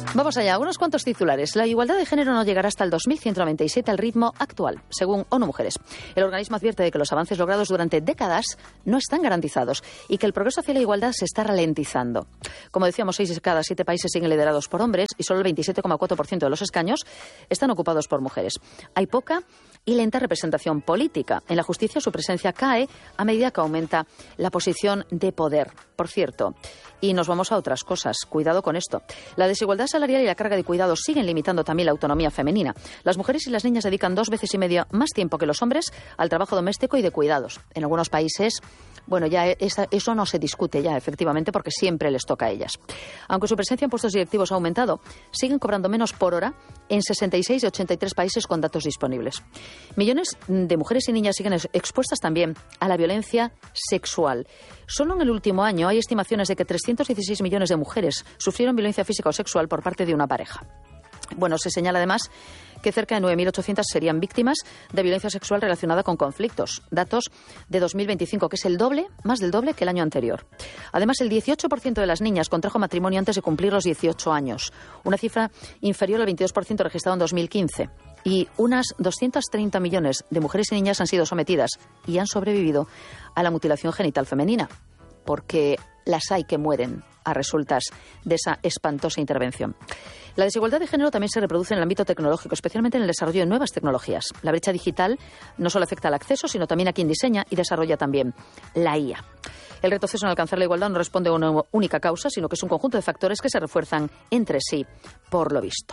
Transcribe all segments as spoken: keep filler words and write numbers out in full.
Vamos allá, unos cuantos titulares. La igualdad de género no llegará hasta el dos mil ciento noventa y siete al ritmo actual, según ONU Mujeres. El organismo advierte de que los avances logrados durante décadas no están garantizados y que el progreso hacia la igualdad se está ralentizando. Como decíamos, seis de cada siete países siguen liderados por hombres y solo el veintisiete coma cuatro por ciento de los escaños están ocupados por mujeres. Hay poca y lenta representación política. En la justicia su presencia cae a medida que aumenta la posición de poder. Por cierto, y nos vamos a otras cosas. Cuidado con esto. La desigualdad salarial y la carga de cuidados siguen limitando también la autonomía femenina. Las mujeres y las niñas dedican dos veces y media más tiempo que los hombres al trabajo doméstico y de cuidados. En algunos países, bueno, ya esa, eso no se discute ya, efectivamente, porque siempre les toca a ellas. Aunque su presencia en puestos directivos ha aumentado, siguen cobrando menos por hora en sesenta y seis de ochenta y tres países con datos disponibles. Millones de mujeres y niñas siguen expuestas también a la violencia sexual. Solo en el último año hay estimaciones de que trescientos dieciséis millones de mujeres sufrieron violencia física o sexual por parte de una pareja. Bueno, se señala además que cerca de nueve mil ochocientas serían víctimas de violencia sexual relacionada con conflictos. Datos de dos mil veinticinco, que es el doble, más del doble que el año anterior. Además, el dieciocho por ciento de las niñas contrajo matrimonio antes de cumplir los dieciocho años, una cifra inferior al veintidós por ciento registrado en dos mil quince. Y unas doscientos treinta millones de mujeres y niñas han sido sometidas y han sobrevivido a la mutilación genital femenina, porque las hay que mueren a resultas de esa espantosa intervención. La desigualdad de género también se reproduce en el ámbito tecnológico, especialmente en el desarrollo de nuevas tecnologías. La brecha digital no solo afecta al acceso, sino también a quien diseña y desarrolla también la I A. El retroceso en alcanzar la igualdad no responde a una única causa, sino que es un conjunto de factores que se refuerzan entre sí, por lo visto.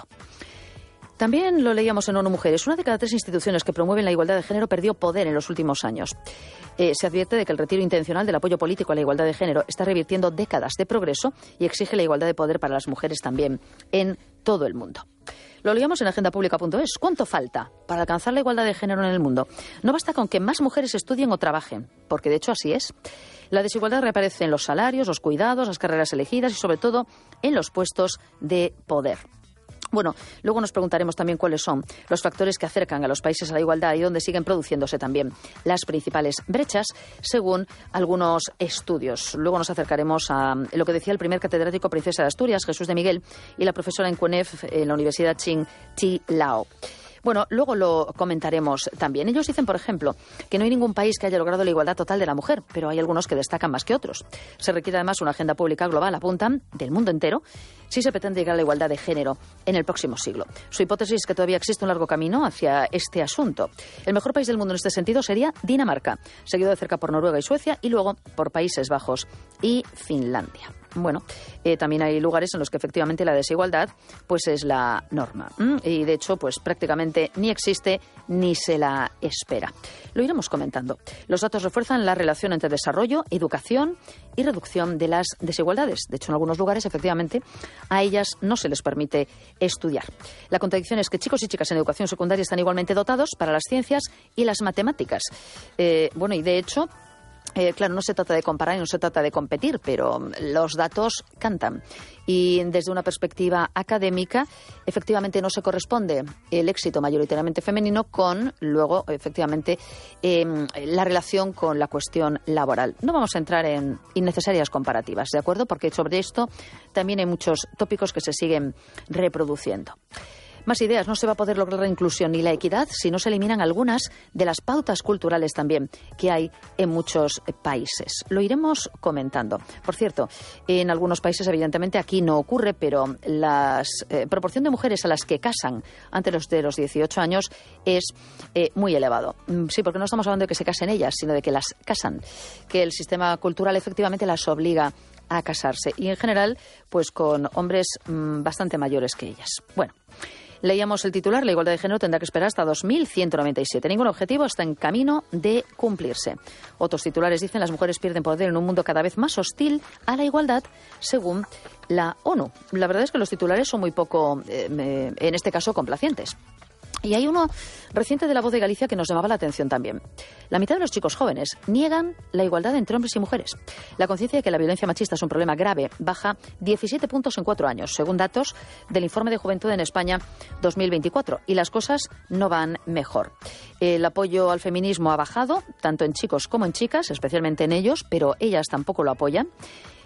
También lo leíamos en ONU Mujeres. Una de cada tres instituciones que promueven la igualdad de género perdió poder en los últimos años. Eh, se advierte de que el retiro intencional del apoyo político a la igualdad de género está revirtiendo décadas de progreso y exige la igualdad de poder para las mujeres también en todo el mundo. Lo leíamos en agenda pública punto es. ¿Cuánto falta para alcanzar la igualdad de género en el mundo? No basta con que más mujeres estudien o trabajen, porque de hecho así es. La desigualdad reaparece en los salarios, los cuidados, las carreras elegidas y sobre todo en los puestos de poder. Bueno, luego nos preguntaremos también cuáles son los factores que acercan a los países a la igualdad y dónde siguen produciéndose también las principales brechas, según algunos estudios. Luego nos acercaremos a lo que decía el primer catedrático Princesa de Asturias, Jesús de Miguel, y la profesora en C U N E F en la Universidad Tsin Chi Lao. Bueno, luego lo comentaremos también. Ellos dicen, por ejemplo, que no hay ningún país que haya logrado la igualdad total de la mujer, pero hay algunos que destacan más que otros. Se requiere además una agenda pública global, apuntan, del mundo entero, si se pretende llegar a la igualdad de género en el próximo siglo. Su hipótesis es que todavía existe un largo camino hacia este asunto. El mejor país del mundo en este sentido sería Dinamarca, seguido de cerca por Noruega y Suecia, y luego por Países Bajos y Finlandia. Bueno, eh, también hay lugares en los que efectivamente la desigualdad pues es la norma. ¿m? Y de hecho, pues prácticamente ni existe ni se la espera. Lo iremos comentando. Los datos refuerzan la relación entre desarrollo, educación y reducción de las desigualdades. De hecho, en algunos lugares, efectivamente, a ellas no se les permite estudiar. La contradicción es que chicos y chicas en educación secundaria están igualmente dotados para las ciencias y las matemáticas. Eh, bueno, y de hecho, Eh, claro, no se trata de comparar y no se trata de competir, pero los datos cantan. Y desde una perspectiva académica, efectivamente no se corresponde el éxito mayoritariamente femenino con, luego, efectivamente, eh, la relación con la cuestión laboral. No vamos a entrar en innecesarias comparativas, ¿de acuerdo? Porque sobre esto también hay muchos tópicos que se siguen reproduciendo. Más ideas. No se va a poder lograr la inclusión ni la equidad si no se eliminan algunas de las pautas culturales también que hay en muchos países. Lo iremos comentando. Por cierto, en algunos países, evidentemente, aquí no ocurre, pero la eh, proporción de mujeres a las que casan antes de los, de los dieciocho años es eh, muy elevado. Sí, porque no estamos hablando de que se casen ellas, sino de que las casan, que el sistema cultural efectivamente las obliga a casarse. Y en general, pues con hombres mmm, bastante mayores que ellas. Bueno. Leíamos el titular, la igualdad de género tendrá que esperar hasta dos mil ciento noventa y siete. Ningún objetivo está en camino de cumplirse. Otros titulares dicen las mujeres pierden poder en un mundo cada vez más hostil a la igualdad, según la ONU. La verdad es que los titulares son muy poco, eh, en este caso, complacientes. Y hay uno reciente de La Voz de Galicia que nos llamaba la atención también. La mitad de los chicos jóvenes niegan la igualdad entre hombres y mujeres. La conciencia de que la violencia machista es un problema grave baja diecisiete puntos en cuatro años, según datos del Informe de Juventud en España dos mil veinticuatro. Y las cosas no van mejor. El apoyo al feminismo ha bajado, tanto en chicos como en chicas, especialmente en ellos, pero ellas tampoco lo apoyan.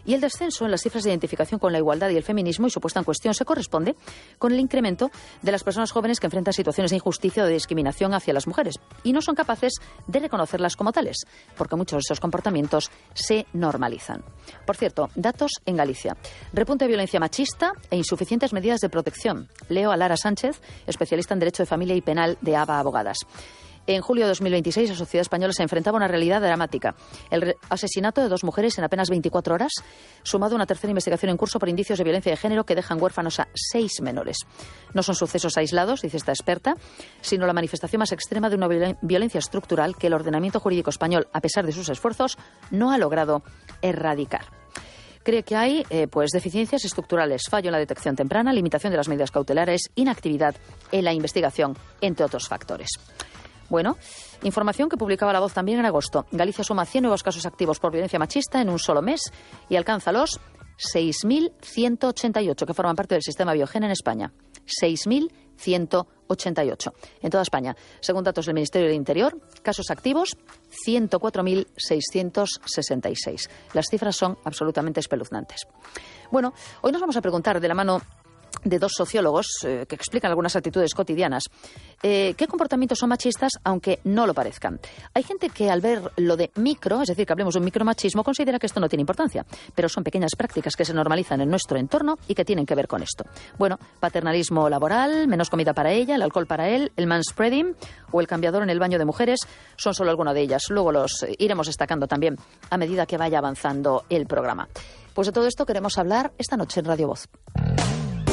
Y el descenso en las cifras de identificación con la igualdad y el feminismo y su puesta en cuestión se corresponde con el incremento de las personas jóvenes que enfrentan situaciones de injusticia o de discriminación hacia las mujeres y no son capaces de reconocerlas como tales, porque muchos de esos comportamientos se normalizan. Por cierto, datos en Galicia. Repunte de violencia machista e insuficientes medidas de protección. Leo a Lara Sánchez, especialista en Derecho de Familia y Penal de A B A Abogadas. En julio de dos mil veintiséis, la sociedad española se enfrentaba a una realidad dramática. El asesinato de dos mujeres en apenas veinticuatro horas, sumado a una tercera investigación en curso por indicios de violencia de género que dejan huérfanos a seis menores. No son sucesos aislados, dice esta experta, sino la manifestación más extrema de una violencia estructural que el ordenamiento jurídico español, a pesar de sus esfuerzos, no ha logrado erradicar. Cree que hay eh, pues deficiencias estructurales, fallo en la detección temprana, limitación de las medidas cautelares, inactividad en la investigación, entre otros factores. Bueno, información que publicaba La Voz también en agosto. Galicia suma cien nuevos casos activos por violencia machista en un solo mes y alcanza los seis mil ciento ochenta y ocho que forman parte del sistema Biogen en España. seis mil ciento ochenta y ocho. En toda España, según datos del Ministerio del Interior, casos activos ciento cuatro mil seiscientos sesenta y seis. Las cifras son absolutamente espeluznantes. Bueno, hoy nos vamos a preguntar de la mano de dos sociólogos eh, que explican algunas actitudes cotidianas, eh, qué comportamientos son machistas aunque no lo parezcan. Hay gente que al ver lo de micro, es decir, que hablemos de un micromachismo, considera que esto no tiene importancia, pero son pequeñas prácticas que se normalizan en nuestro entorno y que tienen que ver con esto. Bueno, paternalismo laboral, menos comida para ella, el alcohol para él, el manspreading o el cambiador en el baño de mujeres son solo algunas de ellas. Luego los iremos destacando también a medida que vaya avanzando el programa. Pues de todo esto queremos hablar esta noche en Radio Voz.